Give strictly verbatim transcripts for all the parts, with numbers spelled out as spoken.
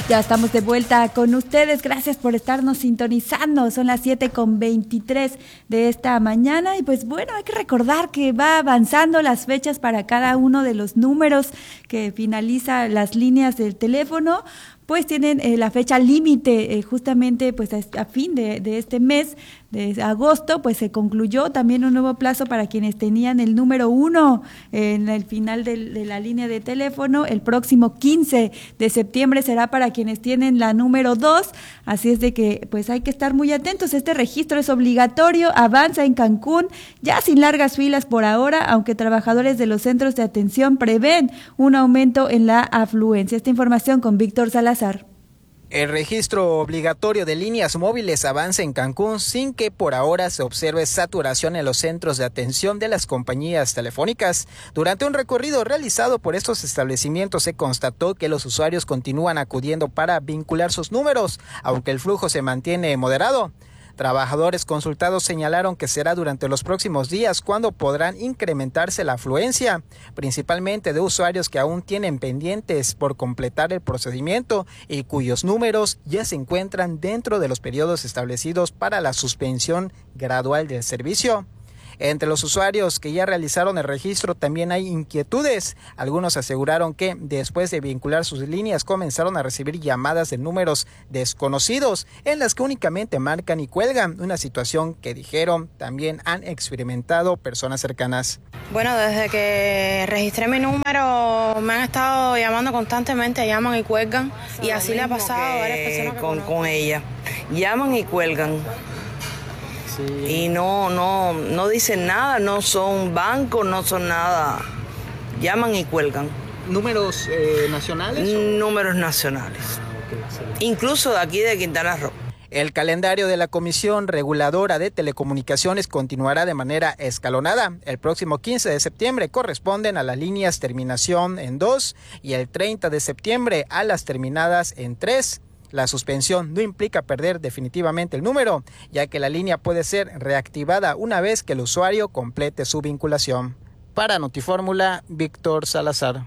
Ya estamos de vuelta con ustedes, gracias por estarnos sintonizando, son las siete con veintitrés de esta mañana y pues bueno, hay que recordar que va avanzando las fechas para cada uno de los números que finaliza las líneas del teléfono, pues tienen eh, la fecha límite, eh, justamente pues a, a fin de, de este mes de agosto, pues se concluyó también un nuevo plazo para quienes tenían el número uno eh, en el final de, de la línea de teléfono. El próximo quince de septiembre será para quienes tienen la número dos, así es de que pues hay que estar muy atentos. Este registro es obligatorio, avanza en Cancún, ya sin largas filas por ahora, aunque trabajadores de los centros de atención prevén un aumento en la afluencia. Esta información con Víctor Salazar. El registro obligatorio de líneas móviles avanza en Cancún sin que por ahora se observe saturación en los centros de atención de las compañías telefónicas. Durante un recorrido realizado por estos establecimientos se constató que los usuarios continúan acudiendo para vincular sus números, aunque el flujo se mantiene moderado. Trabajadores consultados señalaron que será durante los próximos días cuando podrán incrementarse la afluencia, principalmente de usuarios que aún tienen pendientes por completar el procedimiento y cuyos números ya se encuentran dentro de los periodos establecidos para la suspensión gradual del servicio. Entre los usuarios que ya realizaron el registro también hay inquietudes. Algunos aseguraron que después de vincular sus líneas comenzaron a recibir llamadas de números desconocidos en las que únicamente marcan y cuelgan, una situación que dijeron también han experimentado personas cercanas. Bueno, desde que registré mi número me han estado llamando constantemente, llaman y cuelgan, y así le ha pasado a varias personas con, con ella. Llaman y cuelgan. Sí. Y no, no, no dicen nada, no son bancos, no son nada. Llaman y cuelgan. ¿Números eh, nacionales? O... Números nacionales. Okay, incluso de aquí de Quintana Roo. El calendario de la Comisión Reguladora de Telecomunicaciones continuará de manera escalonada. El próximo quince de septiembre corresponden a las líneas terminación en dos y el treinta de septiembre a las terminadas en tres. La suspensión no implica perder definitivamente el número, ya que la línea puede ser reactivada una vez que el usuario complete su vinculación. Para Notifórmula, Víctor Salazar.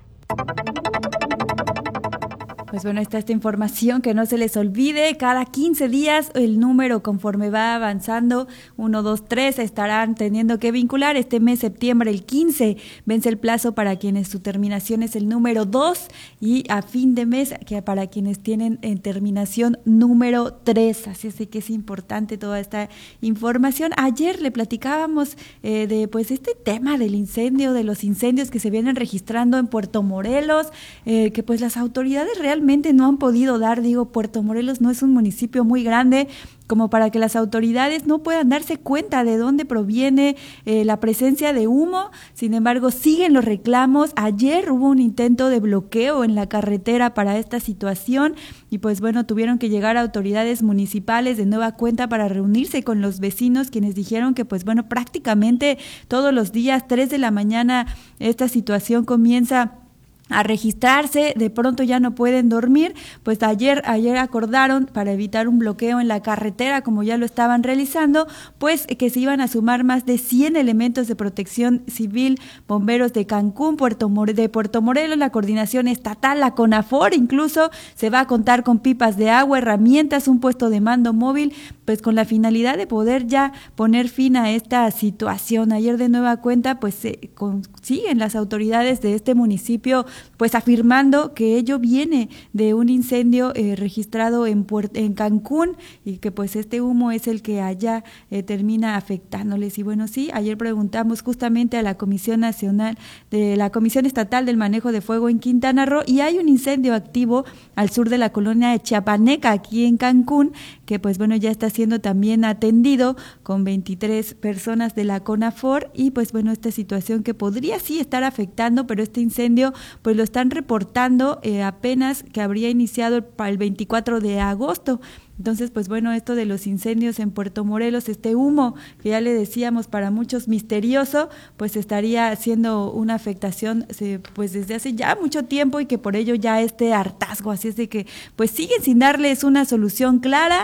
Pues bueno, está esta información, que no se les olvide, cada quince días el número conforme va avanzando, uno, dos, tres, estarán teniendo que vincular. Este mes, septiembre, el quince, vence el plazo para quienes su terminación es el número dos y a fin de mes que para quienes tienen en terminación número tres. Así es de que es importante toda esta información. Ayer le platicábamos eh, de pues este tema del incendio, de los incendios que se vienen registrando en Puerto Morelos, eh, que pues las autoridades realmente Realmente no han podido dar, digo, Puerto Morelos no es un municipio muy grande como para que las autoridades no puedan darse cuenta de dónde proviene eh, la presencia de humo. Sin embargo, siguen los reclamos. Ayer hubo un intento de bloqueo en la carretera para esta situación y pues bueno, tuvieron que llegar autoridades municipales de nueva cuenta para reunirse con los vecinos, quienes dijeron que pues bueno, prácticamente todos los días, tres de la mañana, esta situación comienza a registrarse, de pronto ya no pueden dormir. Pues ayer ayer acordaron, para evitar un bloqueo en la carretera como ya lo estaban realizando, pues que se iban a sumar más de cien elementos de protección civil, bomberos de Cancún, Puerto More, de Puerto Morelos, la coordinación estatal, la CONAFOR, incluso se va a contar con pipas de agua, herramientas, un puesto de mando móvil, pues con la finalidad de poder ya poner fin a esta situación. Ayer de nueva cuenta pues se consiguen las autoridades de este municipio pues afirmando que ello viene de un incendio eh, registrado en, Puert- en Cancún y que pues este humo es el que allá eh, termina afectándoles. Y bueno, sí, ayer preguntamos justamente a la Comisión Nacional, de la Comisión Estatal del Manejo de Fuego en Quintana Roo, y hay un incendio activo al sur de la colonia de Chiapaneca, aquí en Cancún, que pues bueno, ya está siendo también atendido con veintitrés personas de la CONAFOR y pues bueno, esta situación que podría sí estar afectando, pero este incendio pues lo están reportando eh, apenas que habría iniciado el, el veinticuatro de agosto. Entonces, pues bueno, esto de los incendios en Puerto Morelos, este humo que ya le decíamos para muchos misterioso, pues estaría haciendo una afectación se, pues desde hace ya mucho tiempo y que por ello ya este hartazgo, así es de que pues siguen sin darles una solución clara.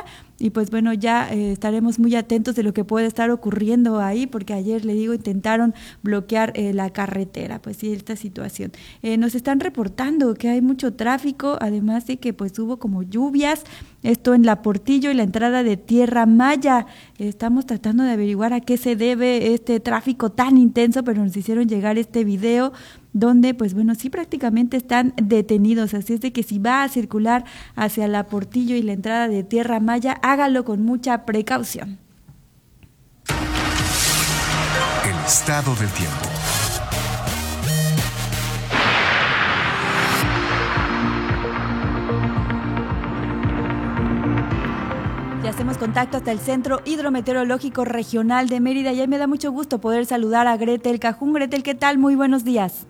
y pues bueno, ya eh, estaremos muy atentos de lo que puede estar ocurriendo ahí, porque ayer, le digo, intentaron bloquear eh, la carretera, pues sí, esta situación. Eh, nos están reportando que hay mucho tráfico, además de que pues hubo como lluvias, esto en La Portillo y la entrada de Tierra Maya. Estamos tratando de averiguar a qué se debe este tráfico tan intenso, pero nos hicieron llegar este video donde pues bueno, sí prácticamente están detenidos, así es de que si va a circular hacia La Portillo y la entrada de Tierra Maya, hágalo con mucha precaución. El estado del tiempo. Ya hacemos contacto hasta el Centro Hidrometeorológico Regional de Mérida y ahí me da mucho gusto poder saludar a Gretel Cajún. Gretel, ¿qué tal? Muy buenos días.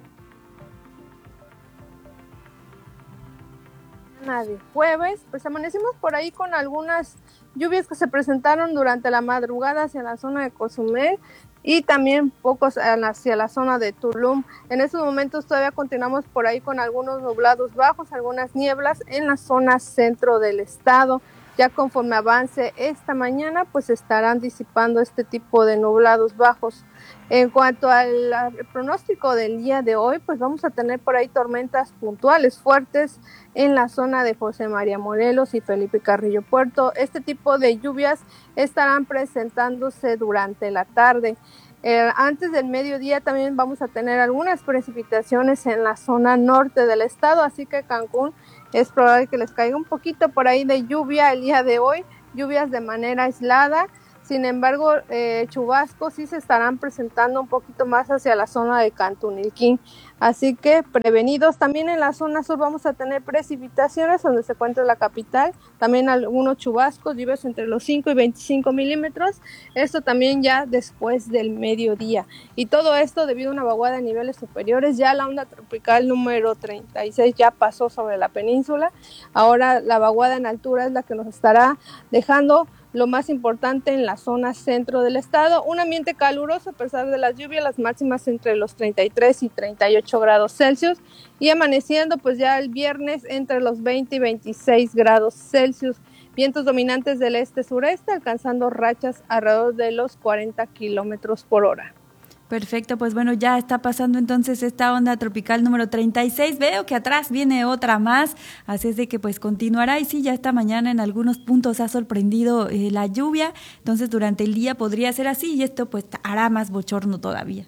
De jueves, pues amanecimos por ahí con algunas lluvias que se presentaron durante la madrugada hacia la zona de Cozumel y también pocos hacia la zona de Tulum. En estos momentos todavía continuamos por ahí con algunos nublados bajos, algunas nieblas en la zona centro del estado. Ya conforme avance esta mañana, pues estarán disipando este tipo de nublados bajos. En cuanto al, al pronóstico del día de hoy, pues vamos a tener por ahí tormentas puntuales fuertes en la zona de José María Morelos y Felipe Carrillo Puerto. Este tipo de lluvias estarán presentándose durante la tarde. Eh, antes del mediodía también vamos a tener algunas precipitaciones en la zona norte del estado, así que Cancún es probable que les caiga un poquito por ahí de lluvia el día de hoy, lluvias de manera aislada. Sin embargo, eh, chubascos sí se estarán presentando un poquito más hacia la zona de Cantunilquín. Así que prevenidos. También en la zona sur vamos a tener precipitaciones donde se encuentra la capital. También algunos chubascos, lluvias entre los cinco y veinticinco milímetros. Esto también ya después del mediodía. Y todo esto debido a una vaguada de niveles superiores. Ya la onda tropical número treinta y seis ya pasó sobre la península. Ahora la vaguada en altura es la que nos estará dejando lo más importante en la zona centro del estado, un ambiente caluroso a pesar de las lluvias, las máximas entre los treinta y tres y treinta y ocho grados Celsius y amaneciendo pues ya el viernes entre los veinte y veintiséis grados Celsius, vientos dominantes del este-sureste alcanzando rachas alrededor de los cuarenta kilómetros por hora. Perfecto, pues bueno, ya está pasando entonces esta onda tropical número treinta y seis, veo que atrás viene otra más, así es de que pues continuará y sí, ya esta mañana en algunos puntos ha sorprendido eh, la lluvia, entonces durante el día podría ser así y esto pues hará más bochorno todavía.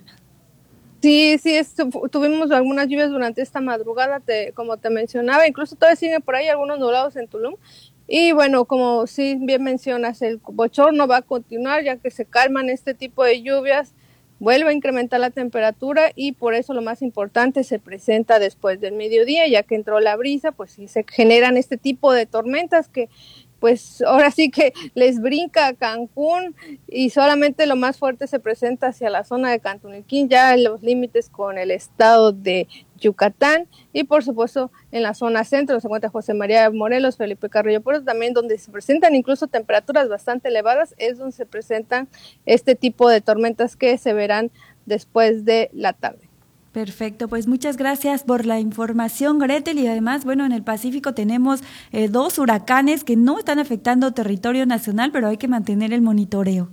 Sí, sí, es, tuvimos algunas lluvias durante esta madrugada, te, como te mencionaba, incluso todavía siguen por ahí algunos nublados en Tulum. Y bueno, como sí bien mencionas, el bochorno va a continuar ya que se calman este tipo de lluvias, vuelve a incrementar la temperatura y por eso lo más importante se presenta después del mediodía, ya que entró la brisa, pues sí se generan este tipo de tormentas que pues ahora sí que les brinca a Cancún y solamente lo más fuerte se presenta hacia la zona de Cantunilquín, ya en los límites con el estado de Yucatán y por supuesto en la zona centro se encuentra José María Morelos, Felipe Carrillo Puerto, también donde se presentan incluso temperaturas bastante elevadas, es donde se presentan este tipo de tormentas que se verán después de la tarde. Perfecto, pues muchas gracias por la información, Gretel, y además, bueno, en el Pacífico tenemos eh, dos huracanes que no están afectando territorio nacional, pero hay que mantener el monitoreo.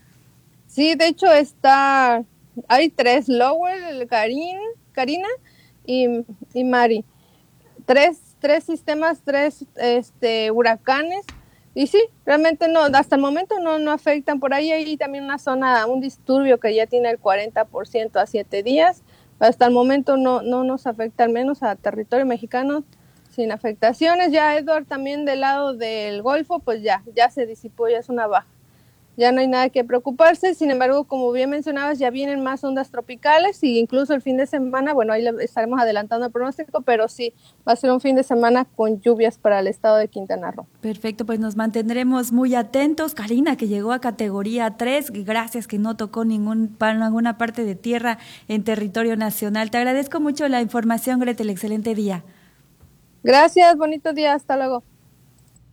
Sí, de hecho está, hay tres, Lowell, Karin, Karina y, y Mari, tres, tres sistemas, tres este, huracanes, y sí, realmente no, hasta el momento no, no afectan. Por ahí hay también una zona, un disturbio que ya tiene el cuarenta por ciento a siete días. Hasta el momento no, no nos afecta, al menos a territorio mexicano, sin afectaciones. Ya Edward también del lado del Golfo, pues ya, ya se disipó, ya es una baja. Ya no hay nada que preocuparse, sin embargo, como bien mencionabas, ya vienen más ondas tropicales y incluso el fin de semana, bueno, ahí le estaremos adelantando el pronóstico, pero sí, va a ser un fin de semana con lluvias para el estado de Quintana Roo. Perfecto, pues nos mantendremos muy atentos. Karina, que llegó a categoría tres, gracias que no tocó ningún, ninguna parte de tierra en territorio nacional. Te agradezco mucho la información, Gretel, excelente día. Gracias, bonito día, hasta luego.